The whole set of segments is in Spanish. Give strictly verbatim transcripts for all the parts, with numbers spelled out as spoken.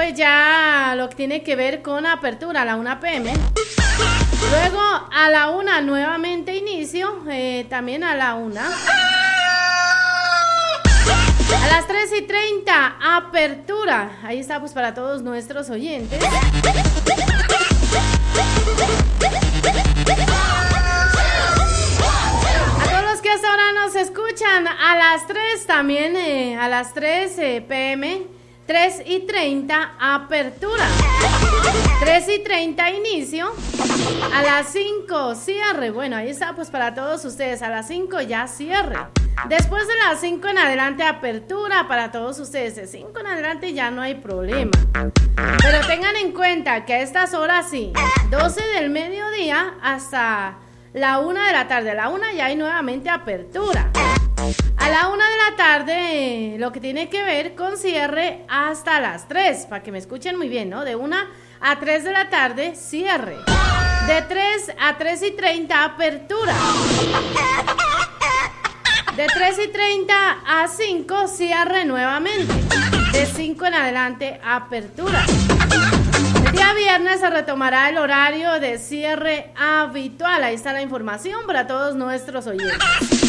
tarde ya lo que tiene que ver con apertura a la una pe eme. Luego a la una nuevamente inicio, eh, también a la una. A las tres y treinta, apertura. Ahí está, pues, para todos nuestros oyentes. A todos los que hasta ahora nos escuchan, a las tres también, eh, a las tres eh, pe eme, tres y treinta, apertura. tres y treinta, inicio. A las cinco, cierre. Bueno, ahí está, pues, para todos ustedes. A las cinco ya cierre. Después de las cinco en adelante, apertura para todos ustedes. De cinco en adelante ya no hay problema. Pero tengan en cuenta que a estas horas sí, doce del mediodía hasta la una de la tarde. A la una ya hay nuevamente apertura. A la una de la tarde, lo que tiene que ver con cierre hasta las tres. Para que me escuchen muy bien, ¿no? De una a tres de la tarde, cierre. De tres a tres y treinta, apertura. De tres y treinta a cinco, cierre nuevamente. De cinco en adelante, apertura. El día viernes se retomará el horario de cierre habitual. Ahí está la información para todos nuestros oyentes.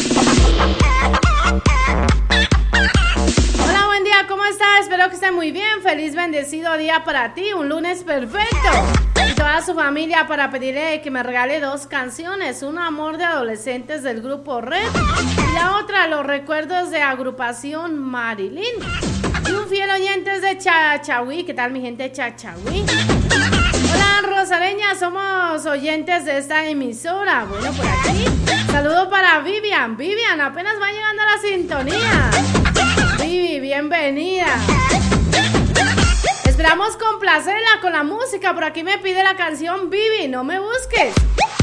Hola, buen día, ¿cómo estás? Espero que esté muy bien. Feliz, bendecido día para ti. Un lunes perfecto. Y toda su familia, para pedirle que me regale dos canciones. Una, Amor de Adolescentes, del grupo Red. Y la otra, Los Recuerdos, de Agrupación Marilyn. Y un fiel oyente es de Chachahuí. ¿Qué tal, mi gente de Chachahuí? Hola, Rosareña, somos oyentes de esta emisora. Bueno, por aquí, saludo para Vivian. Vivian, apenas va llegando a la sintonía. Vivi, bienvenida. Esperamos complacerla con la música. Por aquí me pide la canción Vivi, no me busques.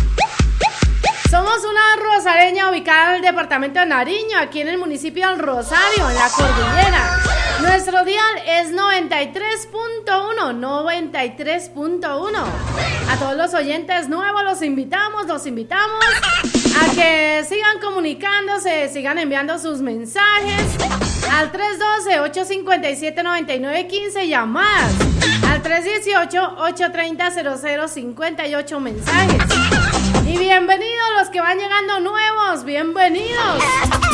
Somos una rosareña ubicada en el departamento de Nariño, aquí en el municipio del Rosario, en la cordillera. Nuestro dial es noventa y tres punto uno, noventa y tres punto uno. A todos los oyentes nuevos los invitamos, los invitamos a que sigan comunicándose, sigan enviando sus mensajes al tres uno dos, ocho cinco siete, nueve nueve uno cinco, llamadas al tres uno ocho, ocho tres cero, cero cero cinco ocho, mensajes. Y bienvenidos los que van llegando nuevos, bienvenidos.